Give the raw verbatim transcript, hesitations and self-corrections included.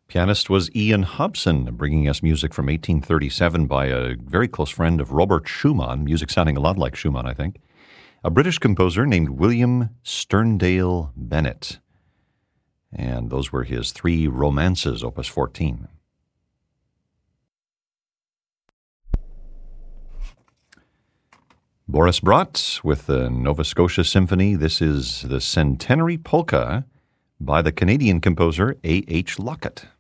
Pianist was Ian Hobson, bringing us music from eighteen thirty-seven by a very close friend of Robert Schumann, music sounding a lot like Schumann, I think. A British composer named William Sterndale Bennett. And those were his three romances, opus fourteen. Boris Brott with the Nova Scotia Symphony. This is the Centenary Polka by the Canadian composer A H Lockett.